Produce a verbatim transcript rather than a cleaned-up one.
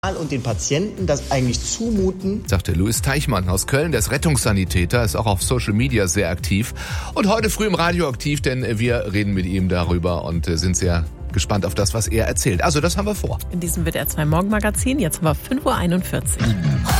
und den Patienten das eigentlich zumuten. Sagte Louis Teichmann aus Köln, der ist Rettungssanitäter, ist auch auf Social Media sehr aktiv und heute früh im Radio aktiv, denn wir reden mit ihm darüber und sind sehr gespannt auf das, was er erzählt. Also das haben wir vor. In diesem W D R zwei Morgenmagazin, jetzt haben wir fünf Uhr einundvierzig.